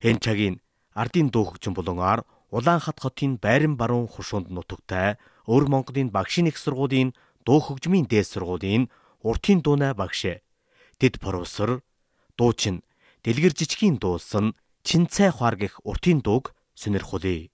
Энэ цагийн ардын дуу хөгжин булангаар Улаанхат хотын Байран баруун хушуунд нутагтай Өвөр Монголын багшийн их сургуулийн дуу хөгжмийн дээд сургуулийн уртын дуунай багш. Дэд профессор дуучин Дэлгэр жижигхийн дуулсан Чинцай хуар гэх уртын дууг сонирхолъё.